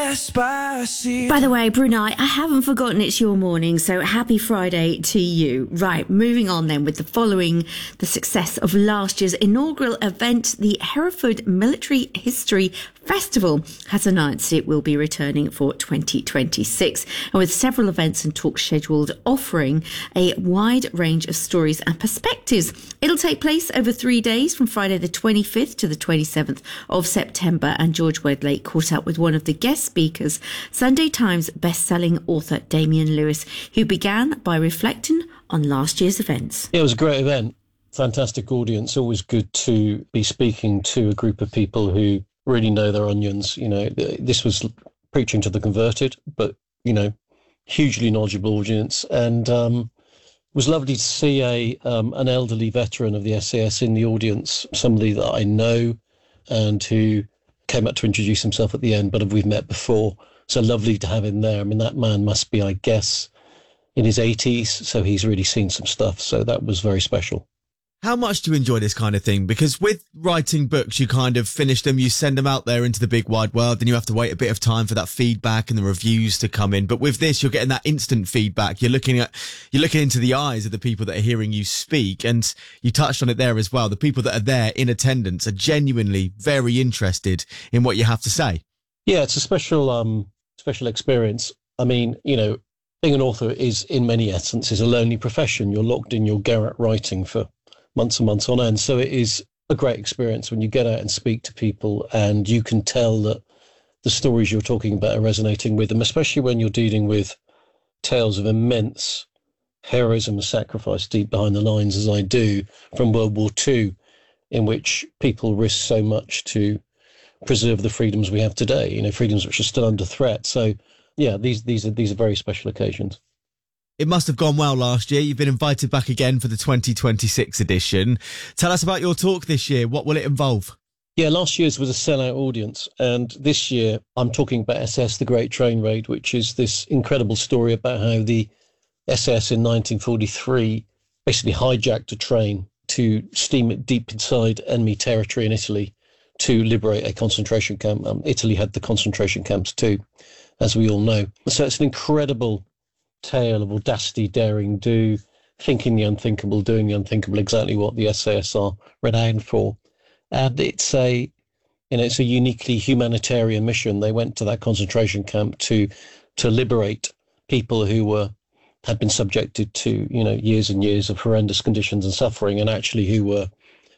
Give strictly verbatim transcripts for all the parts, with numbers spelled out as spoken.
Despacito. By the way, Brunei, I haven't forgotten it's your morning, so happy Friday to you. Right, moving on then with the following, the success of last year's inaugural event, the Hereford Military History Festival has announced it will be returning for twenty twenty-six, and with several events and talks scheduled offering a wide range of stories and perspectives. It'll take place over three days from Friday the twenty-fifth to the twenty-seventh of September, and George Wedlake caught up with one of the guest speakers, Sunday Times best-selling author Damian Lewis, who began by reflecting on last year's events. It was a great event, fantastic audience, always good to be speaking to a group of people who really know their onions. You know, this was preaching to the converted, but, you know, hugely knowledgeable audience. And um, it was lovely to see a um, an elderly veteran of the S A S in the audience, somebody that I know and who came up to introduce himself at the end, but we've met before. So lovely to have him there. I mean, that man must be, I guess, in his eighties, so he's really seen some stuff. So that was very special. How much do you enjoy this kind of thing? Because with writing books, you kind of finish them, you send them out there into the big wide world, then you have to wait a bit of time for that feedback and the reviews to come in. But with this, you're getting that instant feedback. You're looking at, you're looking into the eyes of the people that are hearing you speak. And you touched on it there as well. The people that are there in attendance are genuinely very interested in what you have to say. Yeah, it's a special, um, special experience. I mean, you know, being an author is, in many essences, a lonely profession. You're locked in your garret writing for months and months on end. So it is a great experience when you get out and speak to people and you can tell that the stories you're talking about are resonating with them, especially when you're dealing with tales of immense heroism and sacrifice deep behind the lines, as I do, from World War Two, in which people risk so much to preserve the freedoms we have today, you know, freedoms which are still under threat. So, yeah, these these are these are very special occasions. It must have gone well last year. You've been invited back again for the twenty twenty-six edition. Tell us about your talk this year. What will it involve? Yeah, last year's was a sellout audience. And this year I'm talking about S A S, The Great Train Raid, which is this incredible story about how the S A S in nineteen forty-three basically hijacked a train to steam it deep inside enemy territory in Italy to liberate a concentration camp. Um, Italy had the concentration camps too, as we all know. So it's an incredible tale of audacity, daring do, thinking the unthinkable, doing the unthinkable, exactly what the S A S are renowned for. And it's a, you know, it's a uniquely humanitarian mission. They went to that concentration camp to to liberate people who were had been subjected to, you know, years and years of horrendous conditions and suffering, and actually who were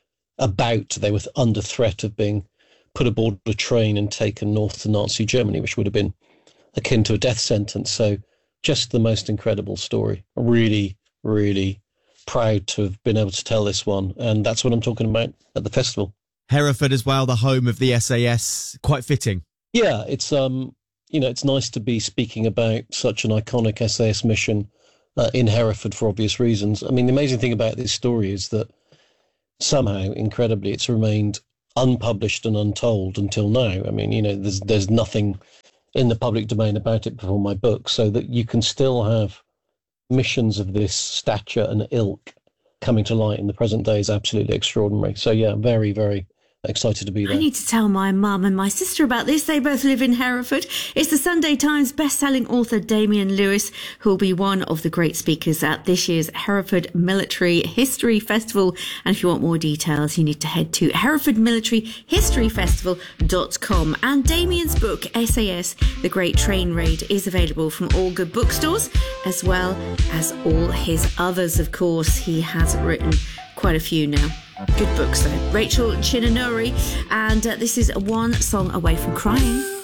about, they were under threat of being put aboard a train and taken north to Nazi Germany, which would have been akin to a death sentence. So just the most incredible story. Really, really proud to have been able to tell this one. And that's what I'm talking about at the festival. Hereford as well, the home of the S A S. Quite fitting. Yeah, it's, um, you know, it's nice to be speaking about such an iconic S A S mission uh, in Hereford for obvious reasons. I mean, the amazing thing about this story is that somehow, incredibly, it's remained unpublished and untold until now. I mean, you know, there's there's nothing in the public domain about it before my book, so that you can still have missions of this stature and ilk coming to light in the present day is absolutely extraordinary. So yeah, very, very excited to be there. I need to tell my mum and my sister about this. They both live in Hereford. It's the Sunday Times best-selling author Damian Lewis who will be one of the great speakers at this year's Hereford Military History Festival. And if you want more details, you need to head to hereford military history festival dot com. And Damian's book, S A S, The Great Train Raid, is available from all good bookstores, as well as all his others, of course. He has written quite a few now. Good books, though. Rachel Chinanori, and uh, this is One Song Away from Crying.